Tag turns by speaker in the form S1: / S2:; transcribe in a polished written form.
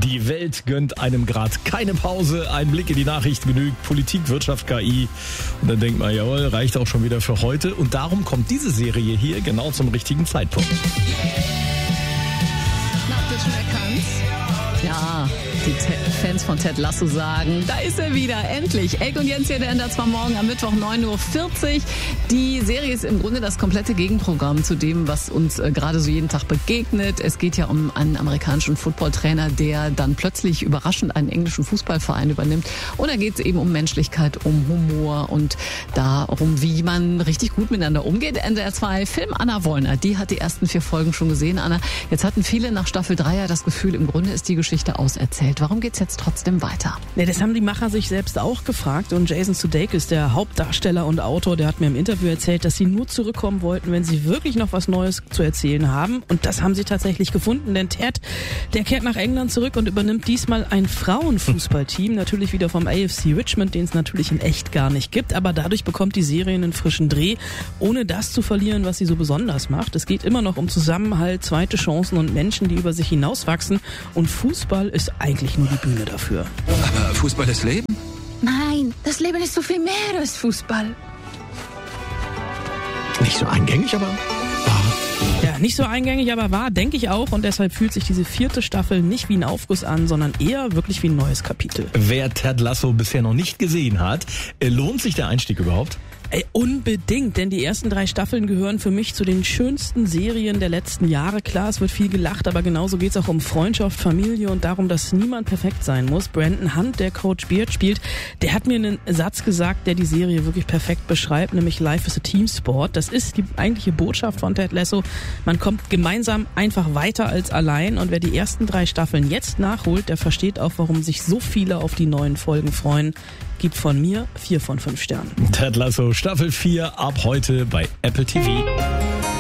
S1: Die Welt gönnt einem gerade keine Pause. Ein Blick in die Nachrichten genügt. Politik, Wirtschaft, KI. Und dann denkt man, jawohl, reicht auch schon wieder für heute. Und darum kommt diese Serie hier genau zum richtigen Zeitpunkt.
S2: Habt ihr schon erkannt? Ja, die Fans von Ted Lasso sagen, da ist er wieder, endlich. Elke und Jens hier, der ändert zwar morgen am Mittwoch 9.40 Uhr. Die Serie ist im Grunde das komplette Gegenprogramm zu dem, was uns gerade so jeden Tag begegnet. Es geht ja um einen amerikanischen Footballtrainer, der dann plötzlich überraschend einen englischen Fußballverein übernimmt. Und da geht es eben um Menschlichkeit, um Humor und darum, wie man richtig gut miteinander umgeht. NDR 2 Film Anna Wollner, die hat die ersten 4 Folgen schon gesehen, Anna. Jetzt hatten viele nach Staffel 3 ja das Gefühl, im Grunde ist die Geschichte auserzählt. Warum geht's jetzt trotzdem weiter?
S3: Ja, das haben die Macher sich selbst auch gefragt. Und Jason Sudeikis, der Hauptdarsteller und Autor, der hat mir im Interview erzählt, dass sie nur zurückkommen wollten, wenn sie wirklich noch was Neues zu erzählen haben. Und das haben sie tatsächlich gefunden, denn Ted, der kehrt nach England zurück und übernimmt diesmal ein Frauenfußballteam, natürlich wieder vom AFC Richmond, den es natürlich in echt gar nicht gibt. Aber dadurch bekommt die Serie einen frischen Dreh, ohne das zu verlieren, was sie so besonders macht. Es geht immer noch um Zusammenhalt, zweite Chancen und Menschen, die über sich hinauswachsen. Und Fußball ist eigentlich nur die Bühne dafür.
S4: Aber Fußball ist Leben?
S2: Nein, das Leben ist so viel mehr als Fußball.
S1: Nicht so eingängig, aber wahr.
S3: Ja, nicht so eingängig, aber wahr, denke ich auch. Und deshalb fühlt sich diese 4. Staffel nicht wie ein Aufguss an, sondern eher wirklich wie ein neues Kapitel.
S1: Wer Ted Lasso bisher noch nicht gesehen hat, lohnt sich der Einstieg überhaupt?
S3: Unbedingt, denn die ersten 3 Staffeln gehören für mich zu den schönsten Serien der letzten Jahre. Klar, es wird viel gelacht, aber genauso geht's auch um Freundschaft, Familie und darum, dass niemand perfekt sein muss. Brandon Hunt, der Coach Beard spielt, der hat mir einen Satz gesagt, der die Serie wirklich perfekt beschreibt, nämlich Life is a Teamsport. Das ist die eigentliche Botschaft von Ted Lasso. Man kommt gemeinsam einfach weiter als allein und wer die ersten 3 Staffeln jetzt nachholt, der versteht auch, warum sich so viele auf die neuen Folgen freuen. Gibt von mir 4 von 5 Sternen.
S1: Ted Lasso Staffel 4 ab heute bei Apple TV.